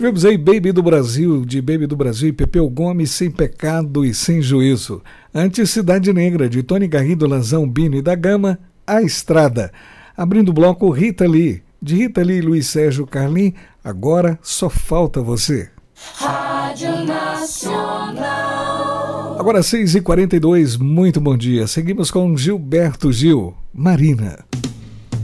Tivemos aí Baby do Brasil, de Baby do Brasil e Pepeu Gomes, Sem Pecado e Sem Juízo. Antes, Cidade Negra, de Tony Garrido, Lanzão, Bino e da Gama, A Estrada. Abrindo o bloco, Rita Lee, de Rita Lee e Luiz Sérgio Carlin, Agora Só Falta Você. Rádio Nacional. Agora 6h42, muito bom dia. Seguimos com Gilberto Gil, Marina.